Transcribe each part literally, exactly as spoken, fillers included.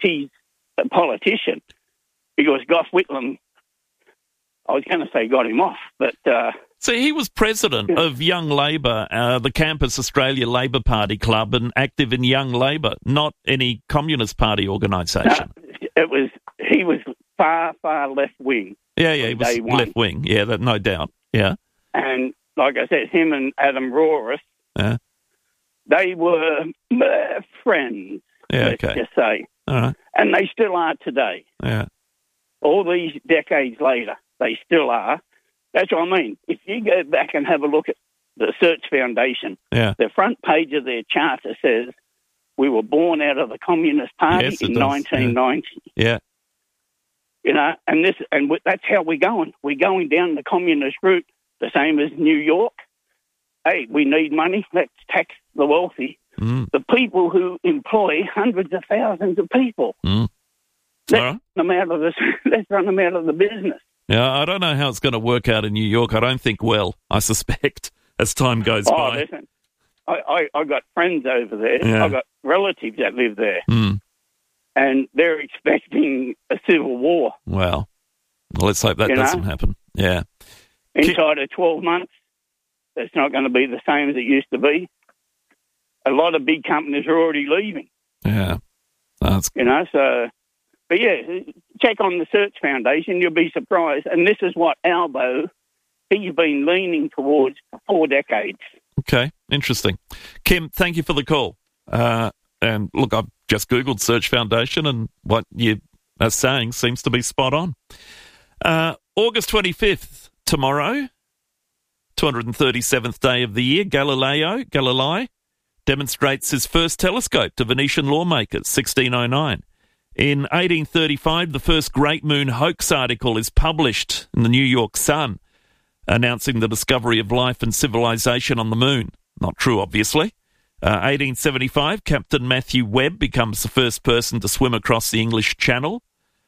he's a politician, because Gough Whitlam, I was going to say got him off, but... Uh, See, he was president of Young Labor, uh, the Campus Australia Labor Party Club, and active in Young Labor, not any Communist Party organisation. No, it was, he was far, far left-wing. Yeah, yeah, he was left-wing, yeah, that, no doubt, yeah. And like I said, him and Adam Roras, yeah. they were uh, friends, yeah, let's okay. just say. All right. And they still are today. Yeah. All these decades later, they still are. That's what I mean. If you go back and have a look at the Search Foundation, yeah. the front page of their charter says, we were born out of the Communist Party yes, in does. nineteen ninety. Yeah. You know, and this, and that's how we're going. We're going down the communist route, the same as New York. Hey, we need money. Let's tax the wealthy. Mm. The people who employ hundreds of thousands of people. Mm. Let's, right. run them out of the, let's run them out of the business. Yeah, I don't know how it's going to work out in New York. I don't think well, I suspect, as time goes oh, by. Listen, I, I, I got friends over there. Yeah. I got relatives that live there. Mm. And they're expecting a civil war. Well, well let's hope that you doesn't know? happen. Yeah. Inside of twelve months, it's not going to be the same as it used to be. A lot of big companies are already leaving. Yeah. That's... You know, so... But yeah, check on the Search Foundation, you'll be surprised. And this is what Albo, he's been leaning towards for four decades. Okay, interesting. Kim, thank you for the call. Uh, and look, I've just Googled Search Foundation, and what you are saying seems to be spot on. Uh, August twenty-fifth, tomorrow, two hundred thirty-seventh day of the year, Galileo Galilei demonstrates his first telescope to Venetian lawmakers, sixteen oh nine. In eighteen thirty-five, the first Great Moon hoax article is published in the New York Sun, announcing the discovery of life and civilization on the moon. Not true, obviously. Uh, eighteen seventy-five, Captain Matthew Webb becomes the first person to swim across the English Channel.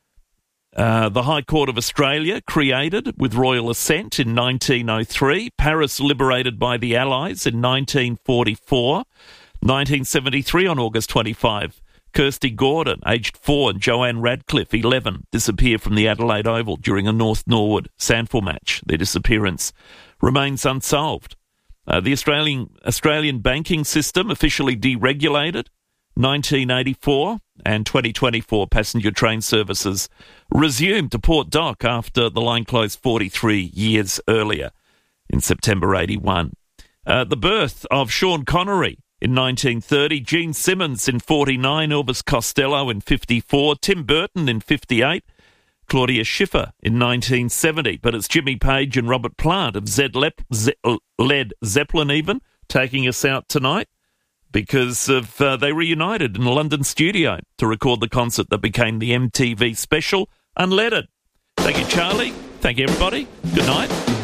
Uh, the High Court of Australia, created with royal assent in nineteen oh three. Paris liberated by the Allies in nineteen forty-four. nineteen seventy-three, on August twenty-fifth. Kirsty Gordon, aged four, and Joanne Radcliffe, eleven, disappear from the Adelaide Oval during a North Norwood Sandful match. Their disappearance remains unsolved. Uh, the Australian Australian banking system officially deregulated, nineteen eighty-four, and twenty twenty-four passenger train services resumed to Port Dock after the line closed forty-three years earlier in September eighty-one. Uh, the birth of Sean Connery in nineteen thirty, Gene Simmons in forty-nine, Elvis Costello in fifty-four, Tim Burton in fifty-eight, Claudia Schiffer in nineteen seventy. But it's Jimmy Page and Robert Plant of Zed Lep- Ze- Led Zeppelin even taking us out tonight because of uh, they reunited in a London studio to record the concert that became the M T V special Unleaded. Thank you, Charlie. Thank you, everybody. Good night.